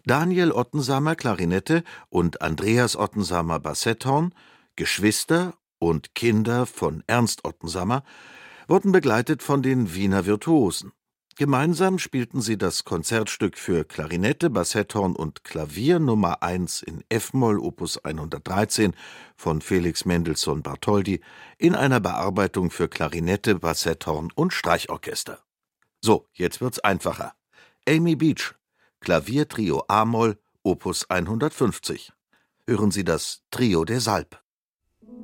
Daniel Ottensamer Klarinette und Andreas Ottensamer Bassetthorn, Geschwister und Kinder von Ernst Ottensamer, wurden begleitet von den Wiener Virtuosen. Gemeinsam spielten sie das Konzertstück für Klarinette, Bassetthorn und Klavier Nummer 1 in F-Moll Opus 113 von Felix Mendelssohn Bartholdy in einer Bearbeitung für Klarinette, Bassetthorn und Streichorchester. So, jetzt wird's einfacher. Amy Beach, Klaviertrio a-Moll Opus 150. Hören Sie das Trio der Salb.